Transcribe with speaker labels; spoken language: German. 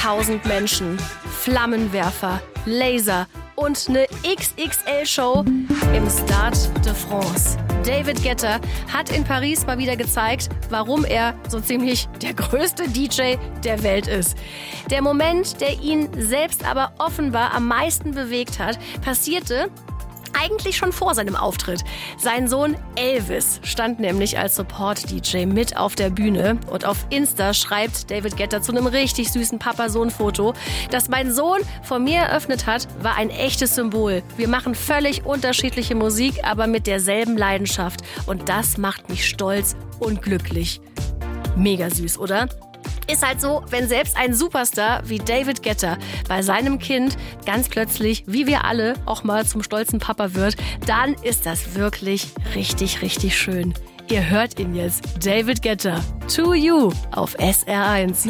Speaker 1: 1000 Menschen, Flammenwerfer, Laser und eine XXL-Show im Stade de France. David Guetta hat in Paris mal wieder gezeigt, warum er so ziemlich der größte DJ der Welt ist. Der Moment, der ihn selbst aber offenbar am meisten bewegt hat, passierte eigentlich schon vor seinem Auftritt. Sein Sohn Elvis stand nämlich als Support-DJ mit auf der Bühne. Und auf Insta schreibt David Guetta zu einem richtig süßen Papa-Sohn-Foto: Das mein Sohn vor mir eröffnet hat, war ein echtes Symbol. Wir machen völlig unterschiedliche Musik, aber mit derselben Leidenschaft. Und das macht mich stolz und glücklich. Mega süß, oder? Ist halt so, wenn selbst ein Superstar wie David Guetta bei seinem Kind ganz plötzlich, wie wir alle, auch mal zum stolzen Papa wird, dann ist das wirklich richtig, richtig schön. Ihr hört ihn jetzt, David Guetta, To You auf SR1.